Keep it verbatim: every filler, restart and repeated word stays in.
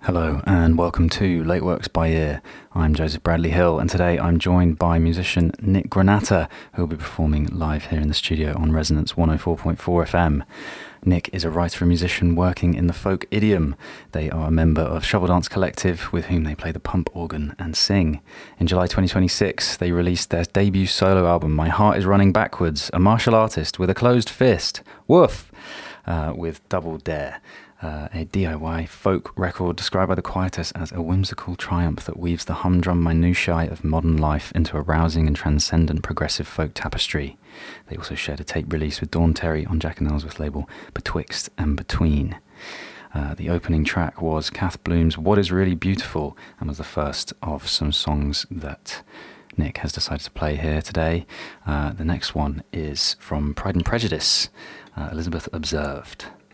Hello and welcome to Late Works by Ear. I'm Joseph Bradley Hill, and today I'm joined by musician Nick Granata, who will be performing live here in the studio on Resonance one oh four point four F M. Nick is a writer and musician working in the folk idiom. They are a member of Shovel Dance Collective, with whom they play the pump organ and sing. In July twenty twenty-six, they released their debut solo album, My Heart is Running Backwards, a martial artist with a closed fist. Woof! Uh, with Double Dare. Uh, a D I Y folk record described by the Quietus as a whimsical triumph that weaves the humdrum minutiae of modern life into a rousing and transcendent progressive folk tapestry. They also shared a tape release with Dawn Terry on Jack and Ellsworth label Betwixt and Between. Uh, the opening track was Kath Bloom's What Is Really Beautiful, and was the first of some songs that Nick has decided to play here today. Uh, the next one is from Pride and Prejudice, uh, Elizabeth Observed.